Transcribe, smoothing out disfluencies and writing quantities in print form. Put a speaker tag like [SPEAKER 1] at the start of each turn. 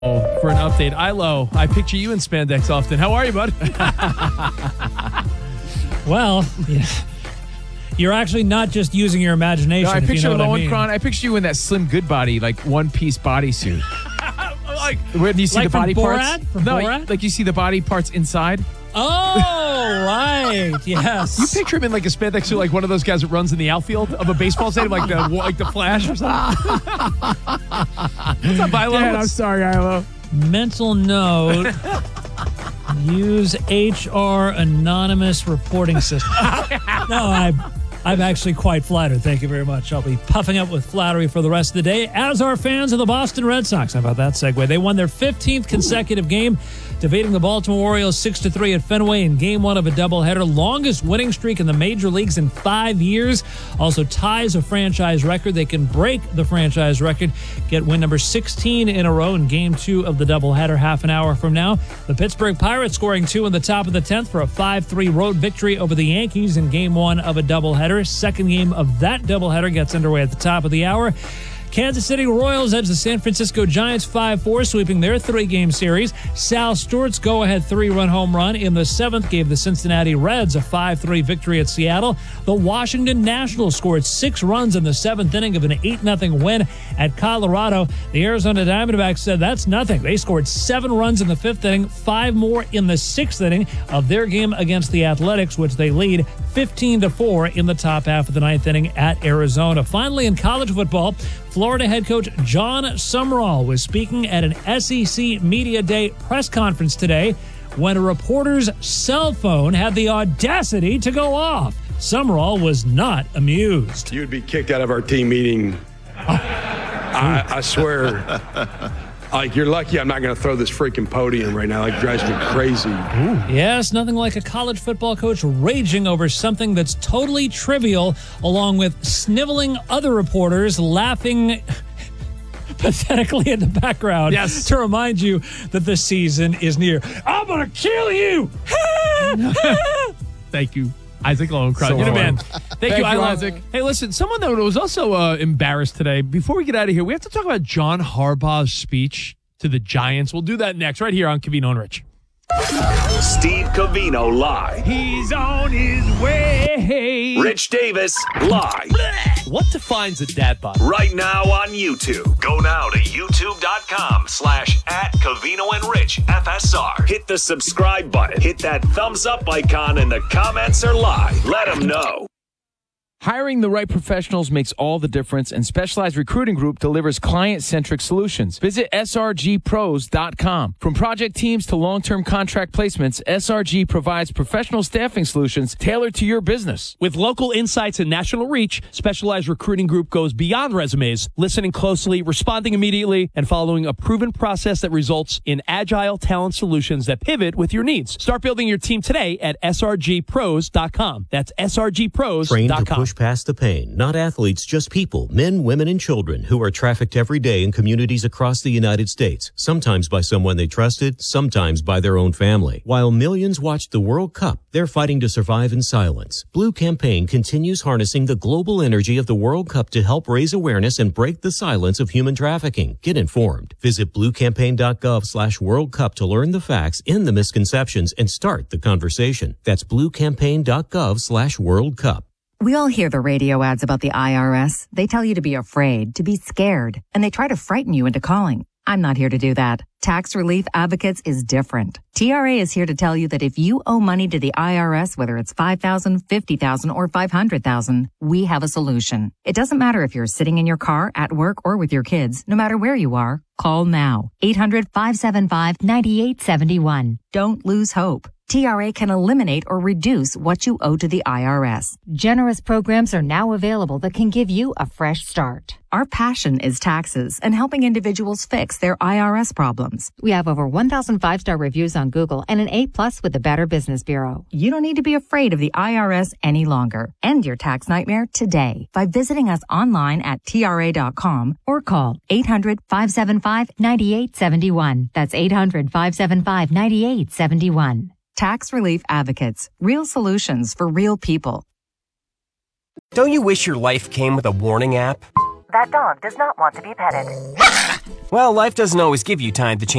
[SPEAKER 1] For an update. Ilo, I picture you in spandex often. How are you, bud?
[SPEAKER 2] Well, yeah. You're actually not just using your imagination.
[SPEAKER 1] No, I picture
[SPEAKER 2] Lowenkron.
[SPEAKER 1] I picture you in that Slim Goodbody, like one-piece bodysuit. Like, where do you see
[SPEAKER 2] like
[SPEAKER 1] the body
[SPEAKER 2] from
[SPEAKER 1] parts?
[SPEAKER 2] Borat? From
[SPEAKER 1] No,
[SPEAKER 2] Borat?
[SPEAKER 1] like you see the body parts inside.
[SPEAKER 2] Oh, right. Yes.
[SPEAKER 1] You picture him in like a spandex suit, like one of those guys that runs in the outfield of a baseball stadium, like the Flash or something. What's up, Ilo?
[SPEAKER 3] Dad, I'm sorry, Ilo.
[SPEAKER 2] Mental note. Use HR anonymous reporting system. No, I'm actually quite flattered. Thank you very much. I'll be puffing up with flattery for the rest of the day, as are fans of the Boston Red Sox. How about that segue? They won their 15th consecutive game, defeating the Baltimore Orioles 6-3 at Fenway in Game 1 of a doubleheader. Longest winning streak in the major leagues in 5 years. Also ties a franchise record. They can break the franchise record, get win number 16 in a row in Game 2 of the doubleheader half an hour from now. The Pittsburgh Pirates scoring 2 in the top of the 10th for a 5-3 road victory over the Yankees in Game 1 of a doubleheader. Second game of that doubleheader gets underway at the top of the hour. Kansas City Royals edge the San Francisco Giants 5-4, sweeping their 3-game series. Sal Stewart's go-ahead 3-run home run in the 7th gave the Cincinnati Reds a 5-3 victory at Seattle. The Washington Nationals scored 6 runs in the 7th inning of an 8-0 win at Colorado. The Arizona Diamondbacks said that's nothing. They scored 7 runs in the 5th inning, 5 more in the 6th inning of their game against the Athletics, which they lead 15-4 in the top half of the 9th inning at Arizona. Finally, in college football, Florida head coach John Sumrall was speaking at an SEC Media Day press conference today when a reporter's cell phone had the audacity to go off. Sumrall was not amused.
[SPEAKER 4] You'd be kicked out of our team meeting. I swear. Like, you're lucky I'm not going to throw this freaking podium right now. Like, it drives me crazy.
[SPEAKER 2] Ooh. Yes, nothing like a college football coach raging over something that's totally trivial, along with sniveling other reporters laughing pathetically in the background.
[SPEAKER 1] Yes.
[SPEAKER 2] To remind you that the season is near. I'm going to kill you!
[SPEAKER 1] Thank you, Isaac Lowenkron.
[SPEAKER 4] So
[SPEAKER 1] You're the man.
[SPEAKER 4] hard.
[SPEAKER 1] Thank you,
[SPEAKER 4] you,
[SPEAKER 1] Isaac. Hey, listen, someone that was also embarrassed today, before we get out of here, we have to talk about John Harbaugh's speech to the Giants. We'll do that next, right here on Covino and Rich.
[SPEAKER 5] Steve Covino live.
[SPEAKER 1] He's on his way.
[SPEAKER 5] Rich Davis live.
[SPEAKER 6] What defines a dad bod?
[SPEAKER 5] Right now on YouTube. Go now to youtube.com/@Covino and Rich FSR. Hit the subscribe button. Hit that thumbs up icon, and the comments are live. Let them know.
[SPEAKER 7] Hiring the right professionals makes all the difference, and Specialized Recruiting Group delivers client-centric solutions. Visit srgpros.com. From project teams to long-term contract placements, SRG provides professional staffing solutions tailored to your business.
[SPEAKER 6] With local insights and national reach, Specialized Recruiting Group goes beyond resumes, listening closely, responding immediately, and following a proven process that results in agile talent solutions that pivot with your needs. Start building your team today at srgpros.com. That's srgpros.com.
[SPEAKER 8] Trained to push past the pain. Not athletes, just people, men, women, and children who are trafficked every day in communities across the United States, sometimes by someone they trusted, sometimes by their own family. While millions watch the World Cup, they're fighting to survive in silence. Blue Campaign continues harnessing the global energy of the World Cup to help raise awareness and break the silence of human trafficking. Get informed. Visit bluecampaign.gov/World Cup to learn the facts, end the misconceptions, and start the conversation. That's bluecampaign.gov/World Cup.
[SPEAKER 9] We all hear the radio ads about the IRS. They tell you to be afraid, to be scared, and they try to frighten you into calling. I'm not here to do that. Tax Relief Advocates is different. TRA is here to tell you that if you owe money to the IRS, whether it's $5,000, $50,000, or $500,000, we have a solution. It doesn't matter if you're sitting in your car, at work, or with your kids. No matter where you are, call now. 800-575-9871. Don't lose hope. TRA can eliminate or reduce what you owe to the IRS.
[SPEAKER 10] Generous programs are now available that can give you a fresh start.
[SPEAKER 9] Our passion is taxes and helping individuals fix their IRS problems.
[SPEAKER 10] We have over 1,000 five-star reviews on Google and an A+ with the Better Business Bureau.
[SPEAKER 9] You don't need to be afraid of the IRS any longer. End your tax nightmare today by visiting us online at TRA.com or call 800-575-9871. That's 800-575-9871. Tax Relief Advocates. Real solutions for real people.
[SPEAKER 11] Don't you wish your life came with a warning app?
[SPEAKER 12] That dog does not want to be petted.
[SPEAKER 3] Well, life doesn't always give you time to change